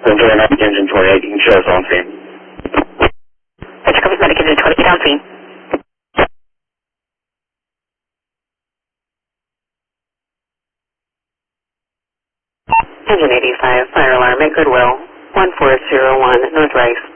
Winter Medic Engine 28, you can show us on scene. Metro Coast Medic Engine 28 on scene. Engine 85, fire alarm at Goodwill, 1401 North Rice.